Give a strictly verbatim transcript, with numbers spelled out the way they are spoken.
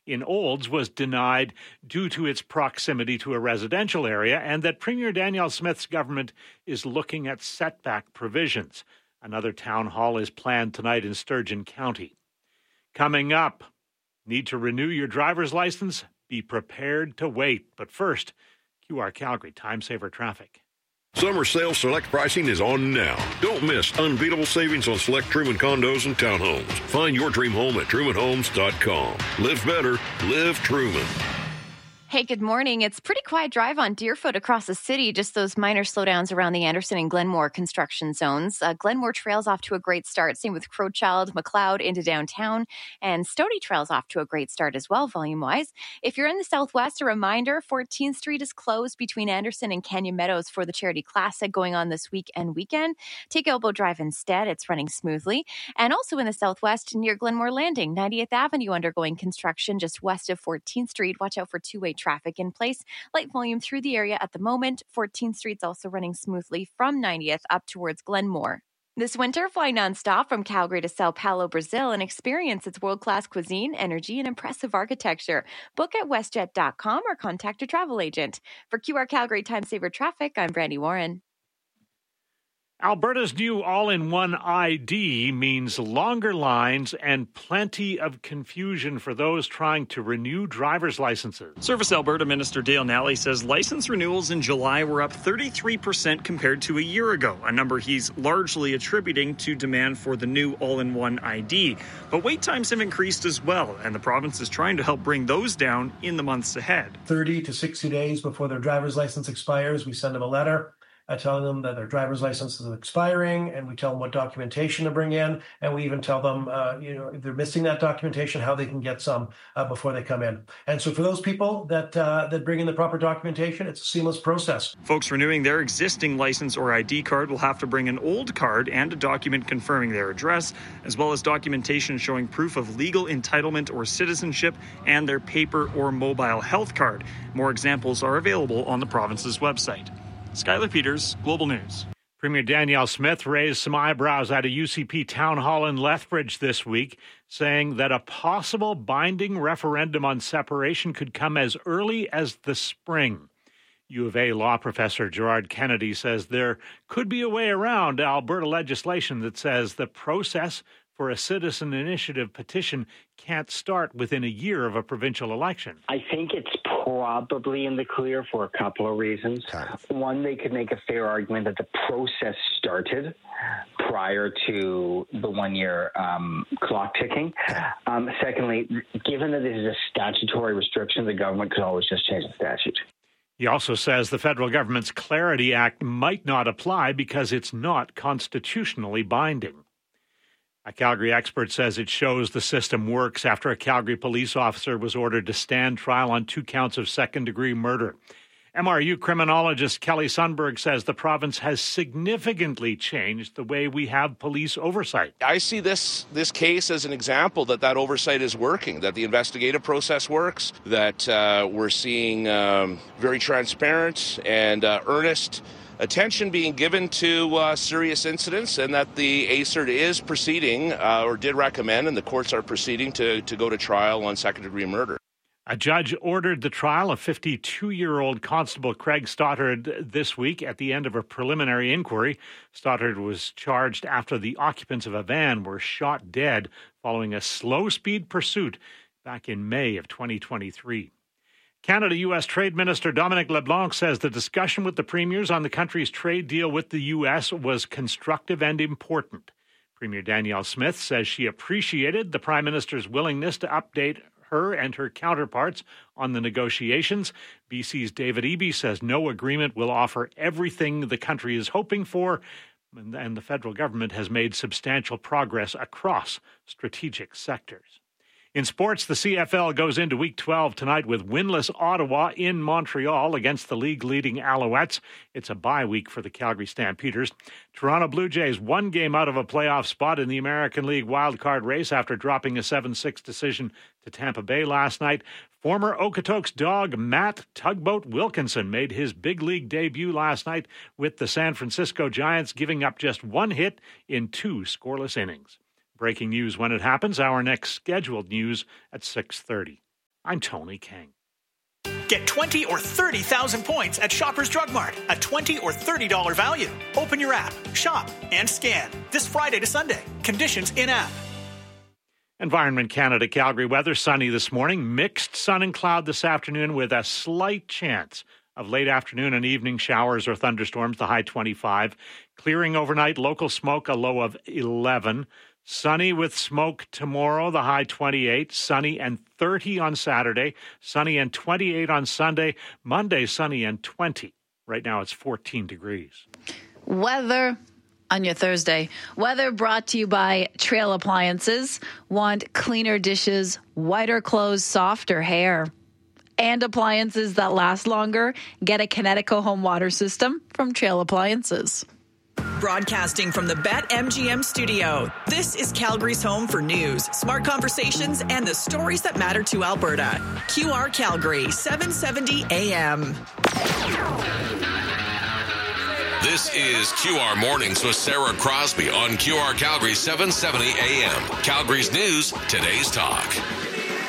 in Olds was denied due to its proximity to a residential area, and that Premier Danielle Smith's government is looking at setback provisions. Another town hall is planned tonight in Sturgeon County. Coming up, need to renew your driver's license? Be prepared to wait. But first, Q R Calgary Time Saver Traffic. Summer sale select pricing is on now. Don't miss unbeatable savings on select Truman condos and townhomes. Find your dream home at truman homes dot com. Live better, live Truman. Hey, good morning. It's a pretty quiet drive on Deerfoot across the city, just those minor slowdowns around the Anderson and Glenmore construction zones. Uh, Glenmore Trail's off to a great start, same with Crowchild, McLeod into downtown, and Stody Trail's off to a great start as well, volume-wise. If you're in the Southwest, a reminder, fourteenth Street is closed between Anderson and Canyon Meadows for the Charity Classic going on this week and weekend. Take Elbow Drive instead. It's running smoothly. And also in the Southwest, near Glenmore Landing, ninetieth Avenue undergoing construction just west of fourteenth Street. Watch out for two-way traffic in place. Light volume through the area at the moment. fourteenth Street's also running smoothly from ninetieth up towards Glenmore. This winter, fly nonstop from Calgary to Sao Paulo, Brazil, and experience its world-class cuisine, energy, and impressive architecture. Book at westjet dot com or contact a travel agent. For Q R Calgary Time Saver Traffic, I'm Brandy Warren. Alberta's new all-in-one I D means longer lines and plenty of confusion for those trying to renew driver's licenses. Service Alberta Minister Dale Nally says license renewals in July were up thirty-three percent compared to a year ago, a number he's largely attributing to demand for the new all-in-one I D. But wait times have increased as well, and the province is trying to help bring those down in the months ahead. thirty to sixty days before their driver's license expires, we send them a letter uh, telling them that their driver's license is expiring, and we tell them what documentation to bring in, and we even tell them, uh, you know, if they're missing that documentation, how they can get some uh, before they come in. And so for those people that uh, that bring in the proper documentation, it's a seamless process. Folks renewing their existing license or I D card will have to bring an old card and a document confirming their address, as well as documentation showing proof of legal entitlement or citizenship and their paper or mobile health card. More examples are available on the province's website. Skylar Peters, Global News. Premier Danielle Smith raised some eyebrows at a U C P town hall in Lethbridge this week, saying that a possible binding referendum on separation could come as early as the spring. U of A law professor Gerard Kennedy says there could be a way around Alberta legislation that says the process for a citizen initiative petition can't start within a year of a provincial election. I think it's probably in the clear for a couple of reasons. One, they could make a fair argument that the process started prior to the one-year um, clock ticking. Um, secondly, given that this is a statutory restriction, the government could always just change the statute. He also says the federal government's Clarity Act might not apply because it's not constitutionally binding. A Calgary expert says it shows the system works after a Calgary police officer was ordered to stand trial on two counts of second-degree murder. M R U criminologist Kelly Sundberg says the province has significantly changed the way we have police oversight. I see this this case as an example that that oversight is working, that the investigative process works, that uh, we're seeing um, very transparent and uh, earnest attention being given to uh, serious incidents, and that the A C E R T is proceeding uh, or did recommend, and the courts are proceeding to, to go to trial on second-degree murder. A judge ordered the trial of fifty-two-year-old Constable Craig Stoddard this week at the end of a preliminary inquiry. Stoddard was charged after the occupants of a van were shot dead following a slow-speed pursuit back in May of twenty twenty-three. Canada-U S Trade Minister Dominic LeBlanc says the discussion with the premiers on the country's trade deal with the U S was constructive and important. Premier Danielle Smith says she appreciated the Prime Minister's willingness to update her and her counterparts on the negotiations. B C's David Eby says no agreement will offer everything the country is hoping for, and the federal government has made substantial progress across strategic sectors. In sports, the C F L goes into Week twelve tonight with winless Ottawa in Montreal against the league-leading Alouettes. It's a bye week for the Calgary Stampeders. Toronto Blue Jays one game out of a playoff spot in the American League wildcard race after dropping a seven six decision to Tampa Bay last night. Former Okotoks dog Matt Tugboat Wilkinson made his big league debut last night with the San Francisco Giants, giving up just one hit in two scoreless innings. Breaking news when it happens. Our next scheduled news at six thirty. I'm Tony King. Get twenty or thirty thousand points at Shoppers Drug Mart. A twenty or thirty dollars value. Open your app, shop, and scan. This Friday to Sunday. Conditions in-app. Environment Canada Calgary weather, sunny this morning. Mixed sun and cloud this afternoon with a slight chance of late afternoon and evening showers or thunderstorms, the high twenty-five. Clearing overnight, local smoke, a low of eleven. Sunny with smoke tomorrow, the high twenty-eight. Sunny and thirty on Saturday. Sunny and twenty-eight on Sunday. Monday, sunny and twenty. Right now it's fourteen degrees. Weather on your Thursday. Weather brought to you by Trail Appliances. Want cleaner dishes, whiter clothes, softer hair, and appliances that last longer? Get a Kinetico home water system from Trail Appliances. Broadcasting from the BetMGM studio, this is Calgary's home for news, smart conversations, and the stories that matter to Alberta. Q R Calgary, seven seventy A M. This is Q R Mornings with Sarah Crosby on Q R Calgary, seven seventy A M. Calgary's news, today's talk.